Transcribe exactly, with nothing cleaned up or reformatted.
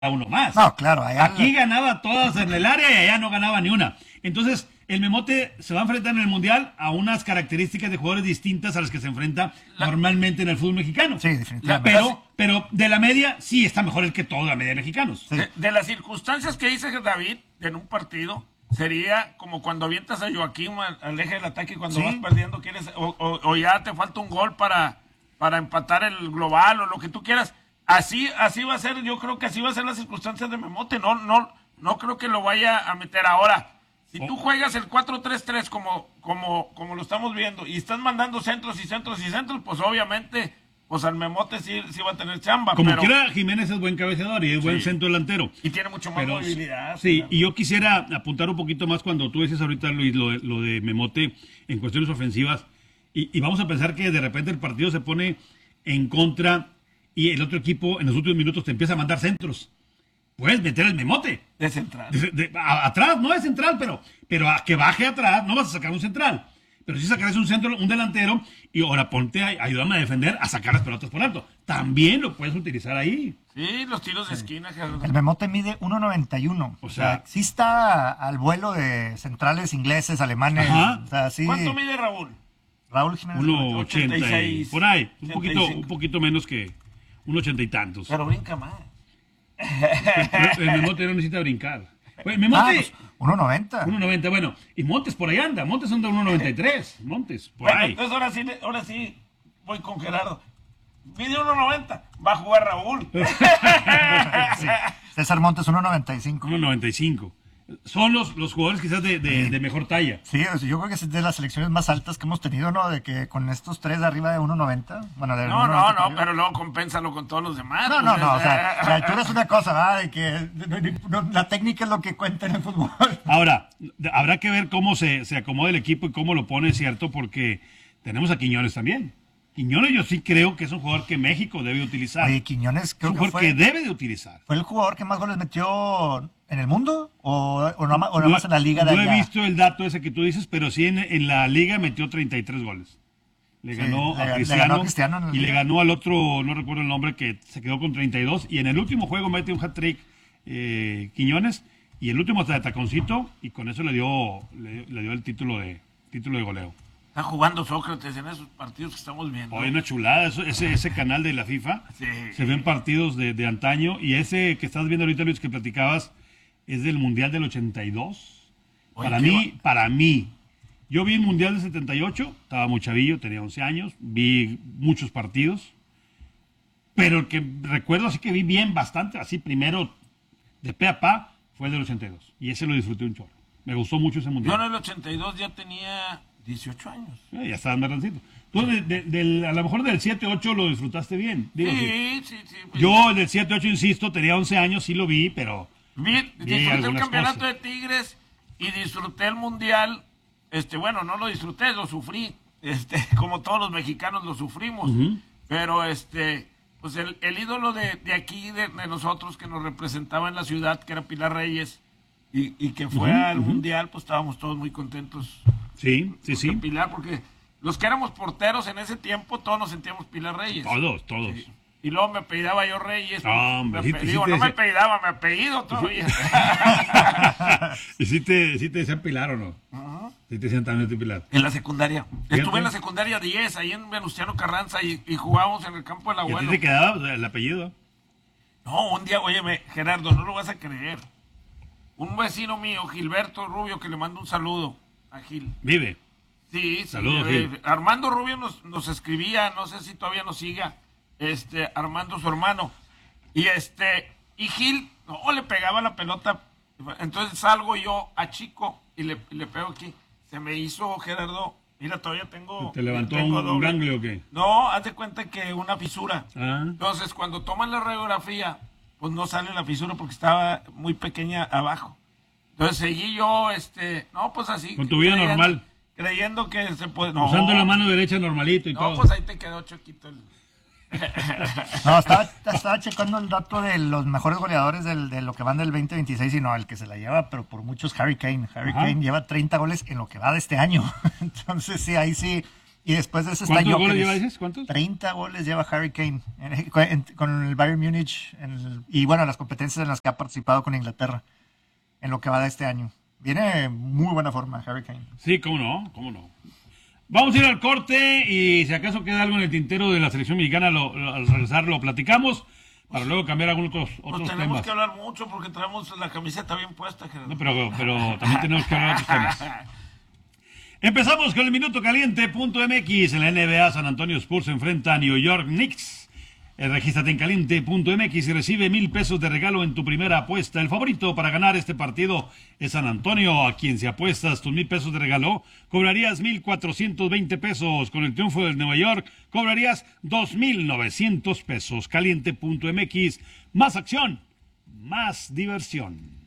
uno más. No, claro. Allá Aquí ganaba todas en el área y allá no ganaba ni una. Entonces, el Memote se va a enfrentar en el Mundial a unas características de jugadores distintas a las que se enfrenta la, normalmente en el fútbol mexicano. Sí, definitivamente. Pero, pero de la media, sí está mejor el que toda la media de mexicanos. Sí. De, de las circunstancias que dice David en un partido, sería como cuando avientas a Joaquín al, al eje del ataque y cuando ¿sí? vas perdiendo quieres o, o, o ya te falta un gol para, para empatar el global o lo que tú quieras. Así, así va a ser, yo creo que así va a ser las circunstancias de Memote, no, no, no creo que lo vaya a meter ahora. Si tú juegas el cuatro tres tres como, como, como lo estamos viendo y estás mandando centros y centros y centros, pues obviamente, pues al Memote sí, sí va a tener chamba. Como pero... quiera, Jiménez es buen cabeceador y es sí. buen centro delantero. Y tiene mucho más pero, movilidad. Sí, claro. Y yo quisiera apuntar un poquito más cuando tú dices ahorita, Luis, lo, lo de Memote en cuestiones ofensivas. Y, y vamos a pensar que de repente el partido se pone en contra y el otro equipo en los últimos minutos te empieza a mandar centros. Puedes meter el Memote. De central. De, de, a, atrás, no es central, pero, pero a que baje atrás no vas a sacar un central. Pero si sacarás un centro, un delantero, y ahora ponte, a, ayúdame a defender, a sacar las pelotas por alto. También lo puedes utilizar ahí. Sí, los tiros de esquina. El Memote mide uno noventa y uno. O sea, o sea, sí está al vuelo de centrales ingleses, alemanes. O sea, sí. ¿Cuánto mide Raúl? Raúl Jiménez. uno ochenta y seis. Por ahí. Un poquito, un poquito menos que un ochenta y tantos. Pero brinca más. El, el Memote no necesita brincar. El Memote, ah, pues, uno noventa. uno noventa, bueno. Y Montes por ahí anda. Montes anda uno noventa y tres. Montes, por bueno, ahí. Entonces ahora sí, ahora sí voy con Gerardo. Mide uno noventa. Va a jugar Raúl. Sí. César Montes uno noventa y cinco. uno noventa y cinco. Son los, los jugadores quizás de, de, de mejor talla. Sí, o sea, yo creo que es de las selecciones más altas que hemos tenido, ¿no? De que con estos tres de arriba de uno noventa. Bueno, de no, no, no, pero luego compénsalo con todos los demás. No, no, no, o sea, la altura es una cosa, ¿verdad? De que no, la técnica es lo que cuenta en el fútbol. Ahora, habrá que ver cómo se, se acomoda el equipo y cómo lo pone, ¿cierto? Porque tenemos a Quiñones también. Quiñones yo sí creo que es un jugador que México debe utilizar. Oye, Quiñones creo es un jugador que, que, fue, que debe de utilizar. ¿Fue el jugador que más goles metió en el mundo? ¿O, o, no, o no más en la liga de No allá? he visto el dato ese que tú dices, pero sí en, en la liga metió treinta y tres goles. Le ganó, sí, a, le, Cristiano, le ganó a Cristiano y le ganó al otro, no recuerdo el nombre, que se quedó con treinta y dos. Y en el último juego mete un hat-trick eh, Quiñones y el último hasta de taconcito y con eso le dio, le, le dio el título de, título de goleo. Está jugando Sócrates en esos partidos que estamos viendo. Hoy una chulada, eso, ese, ese canal de la FIFA. Sí. Se ven partidos de, de antaño. Y ese que estás viendo ahorita, Luis, que platicabas, es del Mundial del ochenta y dos. Oye, para mí, va? para mí. Yo vi el Mundial del setenta y ocho, estaba muy chavillo, tenía once años, vi muchos partidos. Pero el que recuerdo así que vi bien bastante, así primero, de pe a pa, fue el del ochenta y dos. Y ese lo disfruté un chorro. Me gustó mucho ese Mundial. Yo en el ochenta y dos ya tenía dieciocho años. Eh, ya estaba marrancito. Tú, de, de, de, a lo mejor del siete ocho lo disfrutaste bien. Digo, sí, sí, sí, sí. Pues, yo del siete ocho, insisto, tenía once años, sí lo vi, pero... Vi, vi disfruté el campeonato cosas. de Tigres y disfruté el Mundial. Este, bueno, no lo disfruté, lo sufrí. Este, como todos los mexicanos lo sufrimos. Uh-huh. Pero este, pues el, el ídolo de, de aquí, de, de nosotros, que nos representaba en la ciudad, que era Pilar Reyes, y, y que fue uh-huh, al uh-huh. Mundial, pues estábamos todos muy contentos. Sí, sí, sí. Pilar, porque los que éramos porteros en ese tiempo, todos nos sentíamos Pilar Reyes. Todos, todos. Sí. Y luego me apellidaba yo Reyes. No, me sí, ape- sí, digo, sí, no sí, me sí. apellidaba, me apellido todavía. ¿Y si te, si te decían Pilar o no? Uh-huh. ¿Sí te decían también tu Pilar? En la secundaria. Fíjate. Estuve en la secundaria diez, ahí en Venustiano Carranza, y, y jugábamos en el campo del ¿Y a abuelo. ti te quedaba o sea, el apellido? No, un día, óyeme, Gerardo, no lo vas a creer. Un vecino mío, Gilberto Rubio, que le mando un saludo a Gil. Vive. Sí, sí. Saludos, eh, Gil. Armando Rubio nos, nos escribía, no sé si todavía nos siga, este, Armando su hermano. Y este, y Gil, no, le pegaba la pelota. Entonces salgo yo a Chico y le, le pego aquí. Se me hizo, Gerardo, mira, todavía tengo... ¿Te levantó tengo un, un doble. ganglio o qué? No, haz de cuenta que una fisura. Ah. Entonces, cuando toman la radiografía, pues no sale la fisura porque estaba muy pequeña abajo. Entonces seguí yo, este, no, pues así. Con tu vida creyendo, normal. Creyendo que se puede. No, Usando la mano derecha normalito y no, todo. pues ahí te quedó choquito el... No, estaba, estaba checando el dato de los mejores goleadores del, de lo que van del veinte veintiséis y no, el que se la lleva, pero por muchos, Harry Kane. Harry Ajá. Kane lleva treinta goles en lo que va de este año. Entonces, sí, ahí sí, Y después de ese está ¿Cuántos goles Gyökeres. lleva, dices? ¿Cuántos? treinta goles lleva Harry Kane en- en- con el Bayern Múnich en el- y bueno, las competencias en las que ha participado con Inglaterra en lo que va de este año. Viene muy buena forma Harry Kane. Sí, cómo no, cómo no. Vamos a ir al corte y si acaso queda algo en el tintero de la selección mexicana, lo, lo- al regresar lo platicamos para luego cambiar algunos otros, Pues otros tenemos temas. que hablar mucho porque traemos la camiseta bien puesta, Gerardo. No, pero, pero también tenemos que hablar de otros temas. Empezamos con el minuto caliente punto M X. En la N B A, San Antonio Spurs se enfrenta a New York Knicks. Eh, Regístrate en caliente punto M X y recibe mil pesos de regalo en tu primera apuesta. El favorito para ganar este partido es San Antonio, a quien si apuestas tus mil pesos de regalo, cobrarías mil cuatrocientos veinte pesos. Con el triunfo del Nueva York, cobrarías dos mil novecientos pesos. Caliente punto M X, más acción, más diversión.